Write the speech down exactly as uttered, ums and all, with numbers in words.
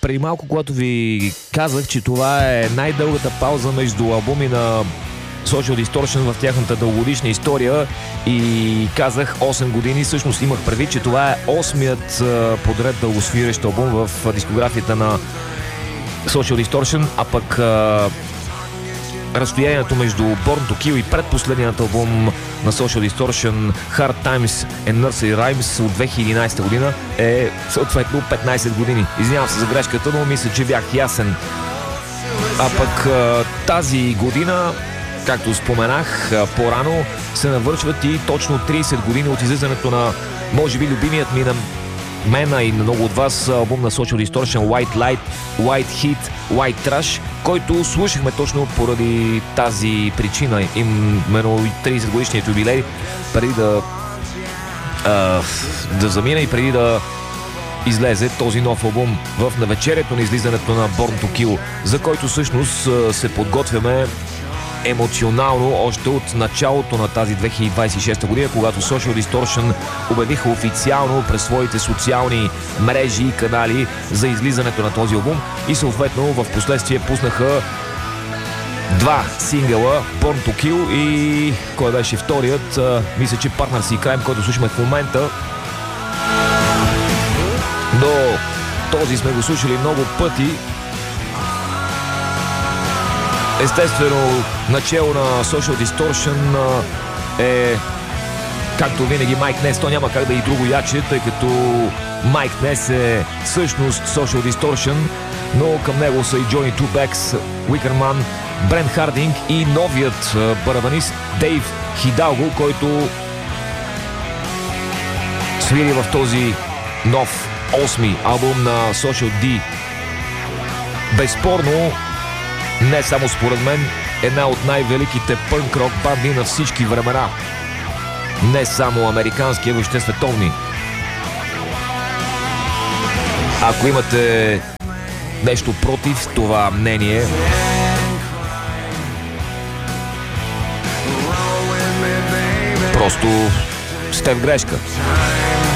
преди малко, когато ви казах, че това е най-дългата пауза между албуми на Social Distortion в тяхната дългогодишна история и казах осем години, всъщност имах предвид, че това е осмият подред дългосвирещ албум в дискографията на Social Distortion, а пък а, разстоянието между Born to Kill и предпоследният албум на Social Distortion Hard Times and Nursery Rhymes от две хиляди и единадесета година е съответно петнадесет години. Извинявам се за грешката, но мисля, че бях ясен. А пък а, тази година, както споменах по-рано, се навършват и точно тридесет години от излизането на, може би, любимият ми на мена и на много от вас албум на Social Distortion White Light, White Heat, White Trash, който слушахме точно поради тази причина, именно тридесет годишният юбилей, преди да а, да замина и преди да излезе този нов албум в навечерието на излизането на Born to Kill, за който всъщност се подготвяме емоционално още от началото на тази две хиляди двадесет и шеста година, когато Social Distortion обявиха официално през своите социални мрежи и канали за излизането на този албум и съответно в последствие пуснаха два сингъла, Born to Kill и кой беше вторият, а, мисля, че Partners in Crime, който слушаме в момента. Но този сме го слушали много пъти. Естествено, начало на Social Distortion е, както винаги, Майк Нес. То няма как да и друго яче, тъй като Майк Нес е всъщност Social Distortion, но към него са и Джони Two Backs, Уикърман, Брент Хардинг и новият барабанист Дейв Хидалго, който свири в този нов осми албум на Social D. Безспорно, не само според мен, една от най-великите пънк-рок банди на всички времена. Не само американски, а въобще световни. Ако имате нещо против това мнение, просто сте в грешка.